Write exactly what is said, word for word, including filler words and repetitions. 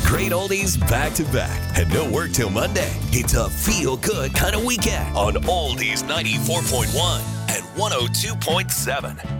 Great oldies back to back and no work till Monday. It's a feel-good kind of weekend on Oldies ninety-four point one and one oh two point seven.